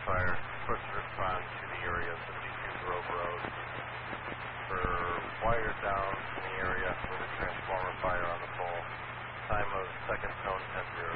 fire, quick respond to the area of 52 Grove Road for wire down in the area with a transformer fire on the pole. Time of second tone 10-0.